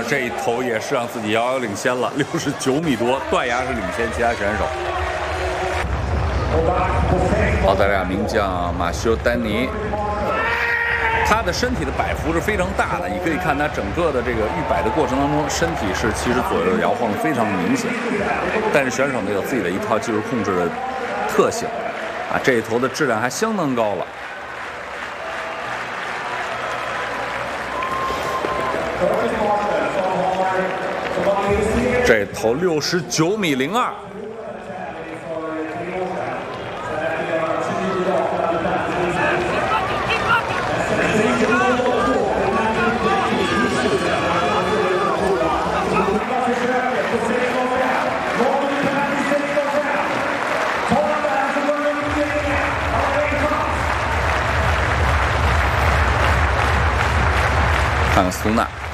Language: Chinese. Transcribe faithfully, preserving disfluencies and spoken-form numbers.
这一头也是让自己遥遥领先了，六十九米多，断崖式领先其他选手。澳大利亚名将马修·丹尼，他的身体的摆幅是非常大的，你可以看他整个的这个预摆的过程当中，身体是其实左右摇晃的非常明显。但是选手呢有自己的一套技术控制的特性，啊，这一头的质量还相当高了。这头六十九米零二。看看苏娜。